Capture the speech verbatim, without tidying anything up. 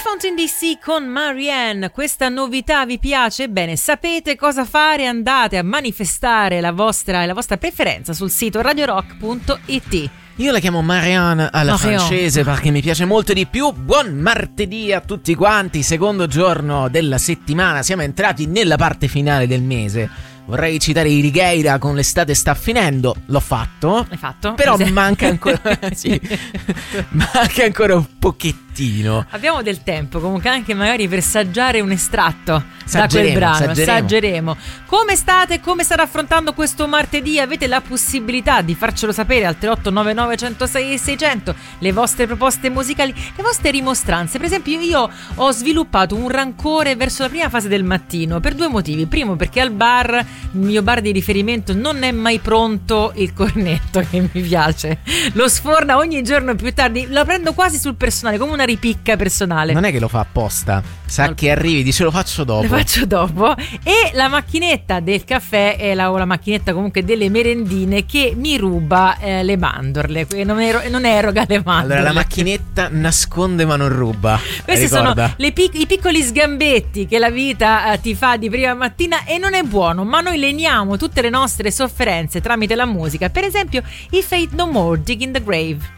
Fountain D C con Marianne. Questa novità vi piace? Bene, sapete cosa fare? Andate a manifestare la vostra, la vostra preferenza sul sito radio rock punto it. Io la chiamo Marianne alla Marianne. francese perché mi piace molto di più. Buon martedì a tutti quanti, secondo giorno della settimana. Siamo entrati nella parte finale del mese. Vorrei citare i Righeira con l'estate sta finendo. L'ho fatto. L'hai fatto? Però Sì. manca ancora sì, manca ancora un pochettino. Abbiamo del tempo comunque anche magari per saggiare un estratto da quel Saggeremo, brano. saggeremo. Saggeremo. Come state? Come state affrontando questo martedì? Avete la possibilità di farcelo sapere al tre otto nove nove uno zero sei sei zero zero le vostre proposte musicali, le vostre rimostranze. Per esempio io ho sviluppato un rancore verso la prima fase del mattino per due motivi. Primo, perché al bar, il mio bar di riferimento, non è mai pronto il cornetto che mi piace. Lo sforna ogni giorno più tardi, lo prendo quasi sul personale, come una ripicca personale. Non è che lo fa apposta. Sa No. che arrivi, dice lo faccio dopo. Lo faccio dopo. E la macchinetta del caffè è la, o la macchinetta comunque delle merendine che mi ruba eh, le mandorle, que- non, ero- non eroga le mandorle. Allora la macchinetta nasconde ma non ruba. Questi Ricorda. sono le pic- i piccoli sgambetti che la vita eh, ti fa di prima mattina, e non è buono, ma noi leniamo tutte le nostre sofferenze tramite la musica. Per esempio i Faith No More, Dig in the Grave.